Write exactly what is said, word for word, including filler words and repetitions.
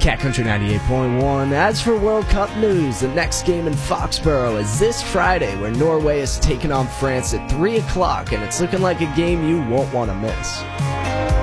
Cat Country ninety-eight point one. As for World Cup news, the next game in Foxborough is this Friday, where Norway is taking on France at three o'clock, and it's looking like a game you won't want to miss.